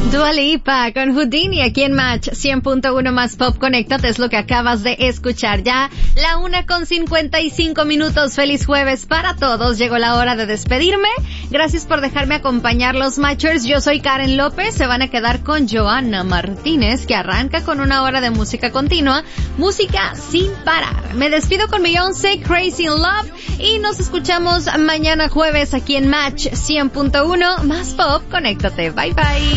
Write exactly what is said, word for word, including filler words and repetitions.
Dua Lipa con Houdini aquí en Match cien punto uno más Pop. Conéctate, es lo que acabas de escuchar. Ya la una con cincuenta y cinco minutos. Feliz jueves para todos. Llegó la hora de despedirme. Gracias por dejarme acompañar los Matchers. Yo soy Karen López. Se van a quedar con Johanna Martínez, que arranca con una hora de música continua. Música sin parar. Me despido con Beyoncé, Crazy in Love. Y nos escuchamos mañana jueves aquí en Match cien punto uno más Pop. Conéctate. Bye bye.